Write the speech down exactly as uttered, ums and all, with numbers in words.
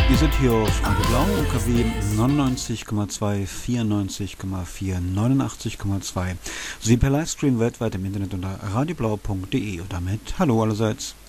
Wir sind hier auf Radio Blau, U K W neunundneunzig Komma zwei, vierundneunzig Komma vier, neunundachtzig Komma zwei sowie per Livestream weltweit im Internet unter radioblau punkt de und damit hallo allerseits.